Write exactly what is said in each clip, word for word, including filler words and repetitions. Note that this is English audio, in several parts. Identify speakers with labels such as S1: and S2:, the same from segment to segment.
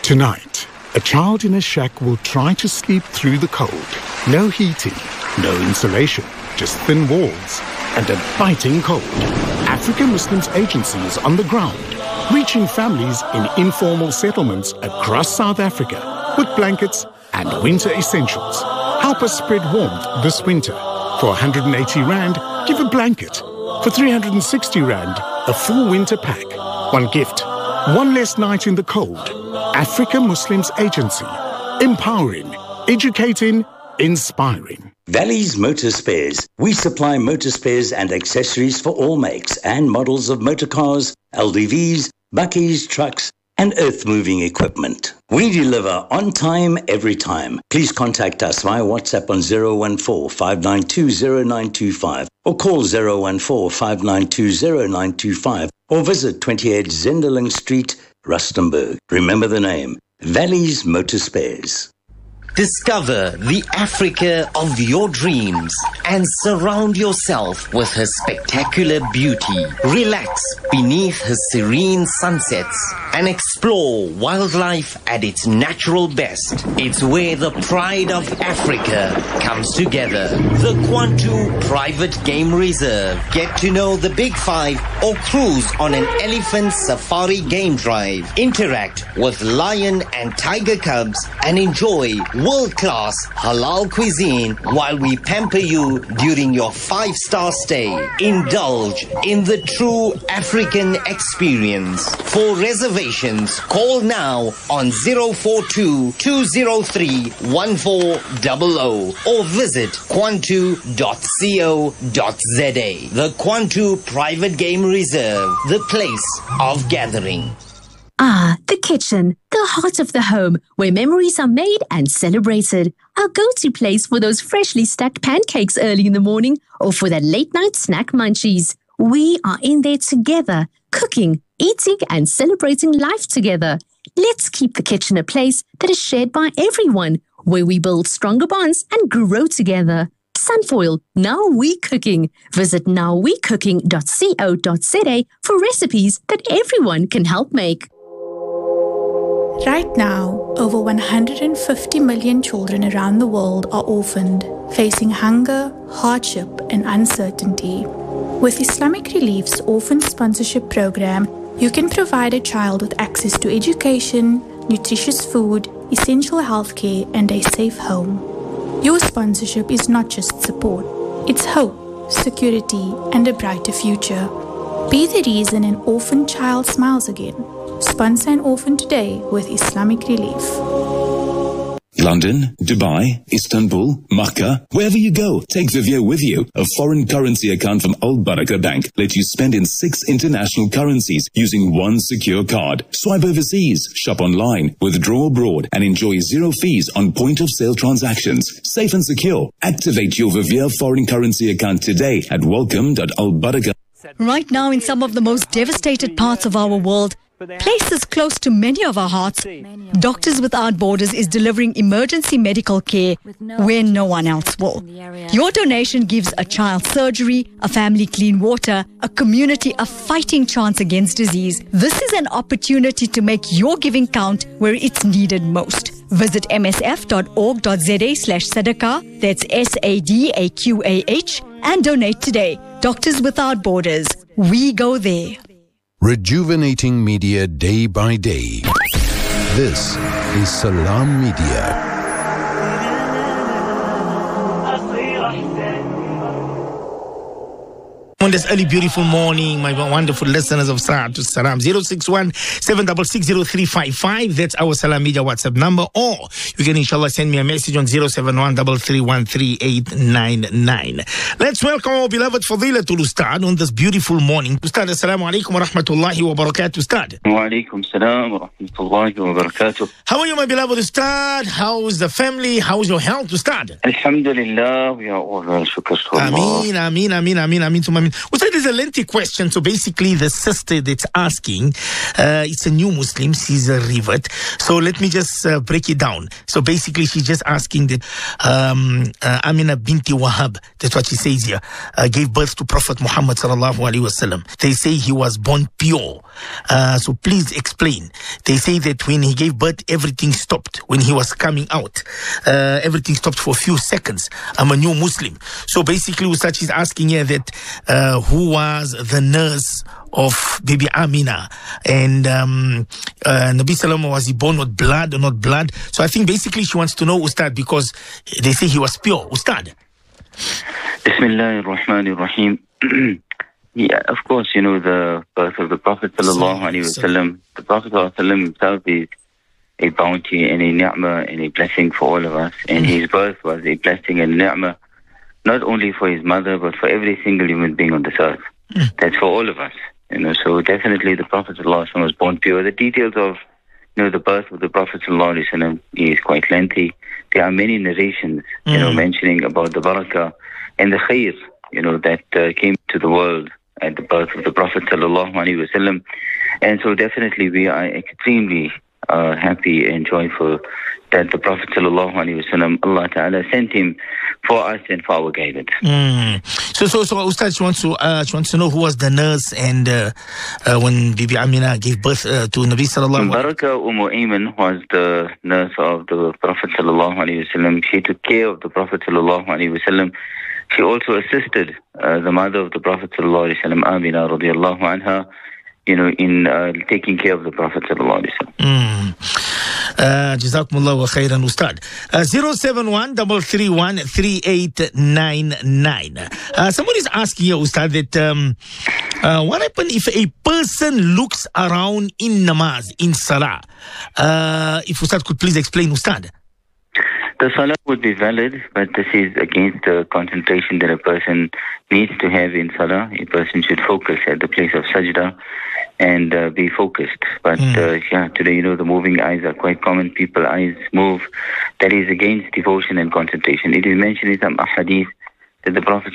S1: Tonight, a child in a shack will try to sleep through the cold. No heating, no insulation, just thin walls and a biting cold. African Muslims Agency is on the ground, reaching families in informal settlements across South Africa with blankets and winter essentials. Help us spread warmth this winter. For one hundred eighty rand, give a blanket. For three hundred sixty rand, a full winter pack. One gift, one less night in the cold. African Muslims Agency. Empowering, educating, inspiring.
S2: Valley's Motor Spares. We supply motor spares and accessories for all makes and models of motor cars, L D Vs, bakkies, trucks, and earth-moving equipment. We deliver on time, every time. Please contact us via WhatsApp on zero one four, five nine two, zero nine two five or call zero one four, five nine two, zero nine two five or visit twenty-eight Zenderling Street, Rustenburg. Remember the name, Valley's Motor Spares.
S3: Discover the Africa of your dreams and surround yourself with her spectacular beauty. Relax beneath her serene sunsets and explore wildlife at its natural best. It's where the pride of Africa comes together. The Kwantu Private Game Reserve. Get to know the Big Five or cruise on an elephant safari game drive. Interact with lion and tiger cubs and enjoy world-class halal cuisine while we pamper you during your five-star stay. Indulge in the true African experience. For reservations, call now on zero four two, two zero three, one four zero zero or visit kwantu dot co dot za. The Kwantu Private Game Reserve, the place of gathering.
S4: Ah, the kitchen, the heart of the home, where memories are made and celebrated. Our go-to place for those freshly stacked pancakes early in the morning or for that late-night snack munchies. We are in there together, cooking, eating and celebrating life together. Let's keep the kitchen a place that is shared by everyone, where we build stronger bonds and grow together. Sunfoil, Now We Cooking. Visit now we cooking dot co dot za for recipes that everyone can help make.
S5: Right now, over one hundred fifty million children around the world are orphaned, facing hunger, hardship, and uncertainty. With Islamic Relief's Orphan Sponsorship Program, you can provide a child with access to education, nutritious food, essential healthcare, and a safe home. Your sponsorship is not just support, it's hope, security, and a brighter future. Be the reason an orphan child smiles again. Sponsor an orphan today with Islamic Relief.
S6: London, Dubai, Istanbul, Makkah, wherever you go, take Vivio with you. A foreign currency account from Al Barakah Bank lets you spend in six international currencies using one secure card. Swipe overseas, shop online, withdraw abroad, and enjoy zero fees on point-of-sale transactions. Safe and secure. Activate your Vivio foreign currency account today at welcome dot al barakah.
S7: Right now, in some of the most devastated parts of our world, places close to many of our hearts, Doctors Without Borders is delivering emergency medical care where no one else will. Your donation gives a child surgery, a family clean water, a community a fighting chance against disease. This is an opportunity to make your giving count where it's needed most. Visit m s f dot org dot za slash sadaqah, that's S A D A Q A H, and donate today. Doctors Without Borders, we go there.
S8: Rejuvenating media day by day. This is Salam Media.
S9: On this early beautiful morning, my wonderful listeners of Salam to Salam, zero six one, seven six six, zero three five five. That's our Salam Media WhatsApp number. Or you can inshallah send me a message on zero seven one, three three one, three eight nine nine. Let's welcome our beloved Fadilatul Ustad on this beautiful morning. Ustad, assalamu alaikum wa rahmatullahi wa barakatuh, Ustad.
S10: Wa alaikum salam wa rahmatullahi wa barakatuh.
S9: How are you, my beloved Ustad? How's the family? How's your health, Ustad?
S10: Alhamdulillah, we are all well, shukr to Allah.
S9: Ameen, ameen, ameen, ameen, ameen, ameen. Ustad, there's a lengthy question. So basically, the sister that's asking, uh, it's a new Muslim. She's a revert. So let me just uh, break it down. So basically, she's just asking that um, uh, Amina binti Wahab, that's what she says here, uh, gave birth to Prophet Muhammad sallallahu alaihi wasallam. They say he was born pure. Uh, so please explain. They say that when he gave birth, everything stopped. When he was coming out, uh, everything stopped for a few seconds. I'm a new Muslim. So basically, Ustad, she's asking here that uh, who was the nurse of baby Amina, and um, uh, Nabi Sallam, was he born with blood or not blood? So I think basically she wants to know, Ustad, because they say he was pure. Ustad.
S10: Bismillah ar-Rahman ar-Rahim. Yeah, of course, you know, the birth of the Prophet sallallahu alaihi wasallam. The Prophet sallallahu alaihi wasallam himself is a bounty and a ni'mah and a blessing for all of us. And his birth was a blessing and ni'mah, not only for his mother, but for every single human being on this earth. Mm. That's for all of us. You know, so definitely the Prophet ﷺ was born pure. The details of, you know, the birth of the Prophet ﷺ is quite lengthy. There are many narrations, mm. you know, mentioning about the barakah and the khair, you know, that uh, came to the world at the birth of the Prophet ﷺ. And so definitely we are extremely uh, happy and joyful that the Prophet ﷺ, Allah Ta'ala sent him for us and for our guidance.
S9: Mm. So, so, so, Ustad, she wants to, uh, she wants to know who was the nurse and uh, uh, when Bibi Amina gave birth uh, to Nabi Sallallahu Alaihi Wasallam.
S10: Barakah Umm Ayman was the nurse of the Prophet Sallallahu Alaihi Wasallam. She took care of the Prophet Sallallahu Alaihi Wasallam. She also assisted uh, the mother of the Prophet Sallallahu Alaihi Wasallam, Amina radiallahu anha, you know, in uh, taking care of the Prophet Sallallahu Alaihi Wasallam.
S9: Mm. Uh, Jazakumullah wa khairan, Ustad. Uh, zero seven one three three one three eight nine nine. Uh, somebody's asking here, Ustad, that um, uh, what happens if a person looks around in namaz, in salah? Uh, if Ustad could please explain, Ustad.
S10: The salah would be valid, but this is against the concentration that a person needs to have in salah. A person should focus at the place of sajda and uh, be focused. But mm. uh, yeah, today, you know, the moving eyes are quite common. People's eyes move. That is against devotion and concentration. It is mentioned in some ahadith that the Prophet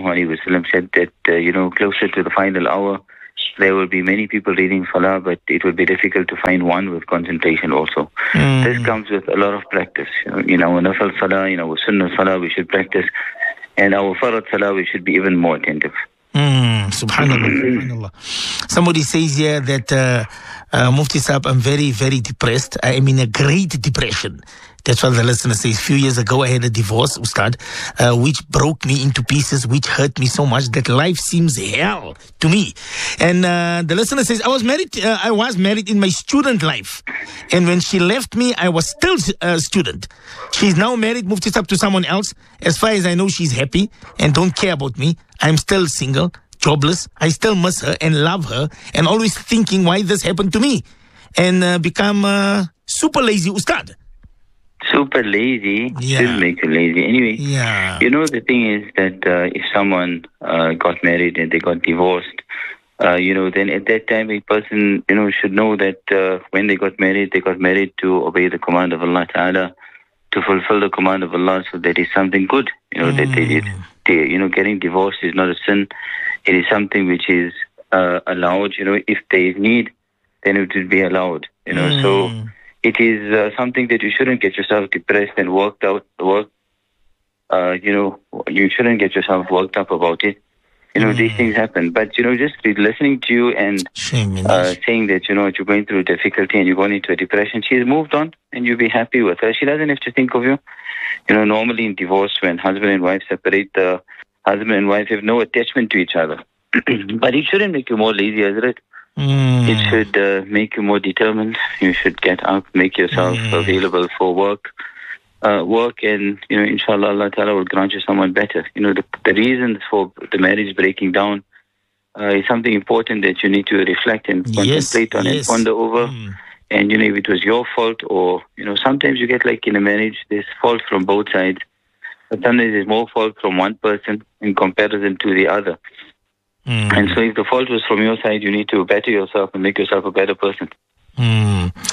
S10: ﷺ said that, uh, you know, closer to the final hour, there will be many people reading salah, but it will be difficult to find one with concentration also. Mm. This comes with a lot of practice. You know, in our nafal salah, in our sunnah salah, we should practice. And our farad salah, we should be even more attentive.
S9: Mm, subhanallah, subhanallah. Somebody says here that uh, uh, Mufti Saab, I'm very, very depressed. I am in a great depression. That's what the listener says. A few years ago, I had a divorce, Ustad, uh, which broke me into pieces, which hurt me so much that life seems hell to me. And uh, the listener says, I was married. Uh, I was married in my student life, and when she left me, I was still a student. She's now married, Mufti Saab, to someone else. As far as I know, she's happy and don't care about me. I'm still single, jobless. I still miss her and love her, and always thinking why this happened to me, and uh, become uh, super lazy, Ustad.
S10: Super lazy,
S9: yeah.
S10: Still make you lazy. Anyway,
S9: yeah.
S10: You know, the thing is that uh, if someone uh, got married and they got divorced, uh, you know, then at that time a person, you know, should know that uh, when they got married, they got married to obey the command of Allah Ta'ala, to fulfill the command of Allah, so that is something good, you know, mm. that they did. They, you know, getting divorced is not a sin. It is something which is uh, allowed, you know, if there is need, then it will be allowed, you know, mm. so... It is uh, something that you shouldn't get yourself depressed and worked out, work, uh, you know, you shouldn't get yourself worked up about it. You know, mm. these things happen. But, you know, just listening to you and uh, saying that, you know, you're going through difficulty and you're going into a depression, she's moved on and you'll be happy with her. She doesn't have to think of you. You know, normally in divorce, when husband and wife separate, the husband and wife have no attachment to each other. But it shouldn't make you more lazy, is it? Mm. It should uh, make you more determined. You should get up, make yourself mm. available for work, uh, work, and you know, inshallah, Allah Ta'ala will grant you someone better. You know, the, the reasons for the marriage breaking down uh, is something important that you need to reflect and
S9: yes,
S10: contemplate on
S9: yes.
S10: and ponder over.
S9: Mm.
S10: And you know, if it was your fault, or you know, sometimes you get like in a marriage, there's fault from both sides, but sometimes there's more fault from one person in comparison to the other. Mm. And so if the fault was from your side, you need to better yourself and make yourself a better person.
S9: Mm.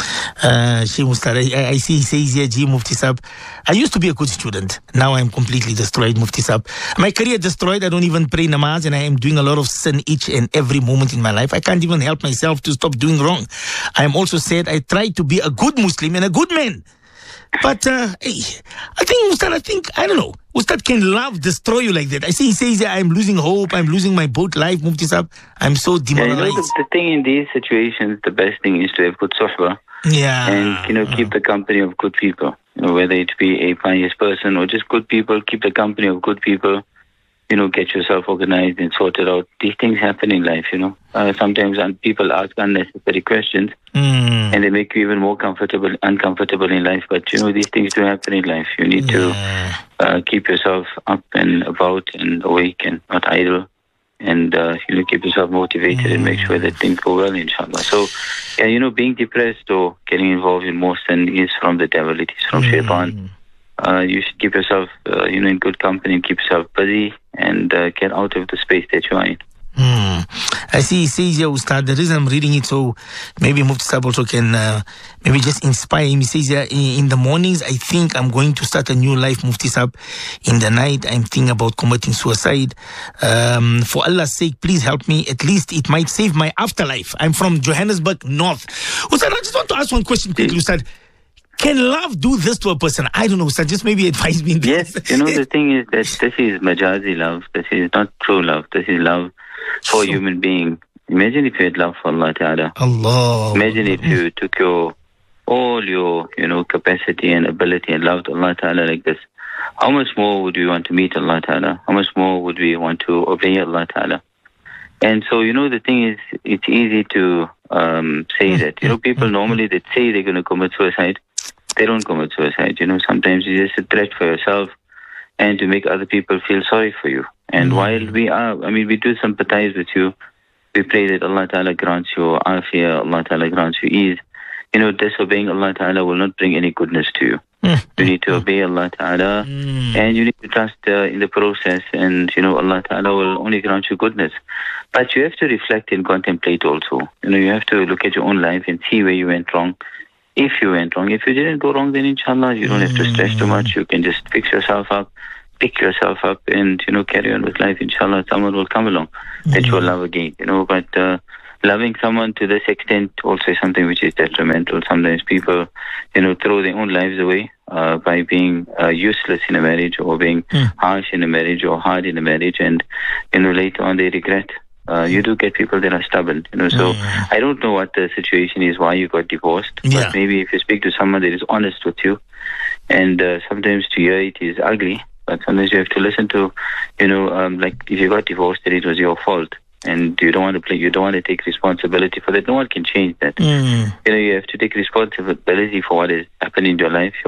S9: Uh, she Ustad, I, I see he says here, G Mufti Sab, I used to be a good student. Now I'm completely destroyed, Mufti Sab. My career destroyed. I don't even pray namaz, and I am doing a lot of sin each and every moment in my life. I can't even help myself to stop doing wrong. I am also sad I tried to be a good Muslim and a good man. But uh, hey, I think, Ustad, I think, I don't know, Ustad, can love destroy you like that? I see he says, I'm losing hope, I'm losing my boat life, Mufti Sab. I'm so demoralized.
S10: Yeah, you know, the, the thing in these situations, the best thing is to have good suhbah.
S9: Yeah.
S10: And, you know, keep the company of good people. You know, whether it be a pious person or just good people, keep the company of good people. You know, get yourself organized and sorted out. These things happen in life, you know. Uh, sometimes un- people ask unnecessary questions
S9: mm.
S10: and they make you even more comfortable, uncomfortable in life. But, you know, these things do happen in life. You need
S9: yeah.
S10: to uh, keep yourself up and about and awake and not idle. And, uh, you know, keep yourself motivated mm. and make sure that things go well, inshallah. So, yeah, you know, being depressed or getting involved in more sin is from the devil. It is from mm. shaitan. Uh, you should keep yourself, uh, you know, in good company and keep yourself busy and uh, get out of the space that you are in.
S9: Mm. I see he says here, Ustad, the reason I'm reading it, so maybe Mufti Sahib also can uh, maybe just inspire him. He says here, in, in the mornings, I think I'm going to start a new life, Mufti Sahib. In the night, I'm thinking about committing suicide. Um, for Allah's sake, please help me. At least it might save my afterlife. I'm from Johannesburg North. Ustad, I just want to ask one question quickly, Ustad. Can love do this to a person? I don't know, Ustad. Just maybe advise me.
S10: Yes, you know, the thing is that this is majazi love. This is not true love. This is love for a human being. Imagine if you had love for Allah Ta'ala.
S9: Allah.
S10: Imagine if you took your all your, you know, capacity and ability and loved Allah Ta'ala like this. How much more would we want to meet Allah Ta'ala? How much more would we want to obey Allah Ta'ala? And so, you know, the thing is, it's easy to um, say that. You know, people normally that say they're going to commit suicide, they don't commit suicide. You know, sometimes it's just a threat for yourself and to make other people feel sorry for you. And mm-hmm. while we are, I mean, we do sympathize with you. We pray that Allah Ta'ala grants you afiyah, Allah Ta'ala grants you ease. You know, disobeying Allah Ta'ala will not bring any goodness to you. Mm-hmm. You need to obey Allah Ta'ala mm-hmm. and you need to trust uh, in the process, and, you know, Allah Ta'ala will only grant you goodness. But you have to reflect and contemplate also. You know, you have to look at your own life and see where you went wrong. If you went wrong. If you didn't go wrong, then inshallah, you don't have to stress too much. You can just fix yourself up, pick yourself up, and, you know, carry on with life. Inshallah, someone will come along that you will love again, you know. But uh, loving someone to this extent also is something which is detrimental. Sometimes people, you know, throw their own lives away uh, by being uh, useless in a marriage or being mm. harsh in a marriage or hard in a marriage. And, you know, later on they regret. Uh, you do get people that are stubborn, you know, so mm. I don't know what the situation is, why you got divorced,
S9: yeah.
S10: but maybe if you speak to someone that is honest with you, and uh, sometimes to hear it is ugly, but sometimes you have to listen to, you know, um, like if you got divorced, that it was your fault, and you don't want to play, you don't want to take responsibility for that. No one can change that.
S9: Mm.
S10: You know, you have to take responsibility for what has happened in your life.